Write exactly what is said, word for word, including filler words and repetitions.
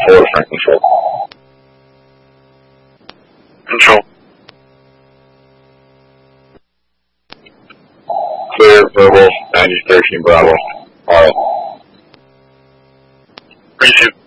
Hold for control. Control. Clear, verbal, ninety thirteen Bravo. Alright. Reshoot.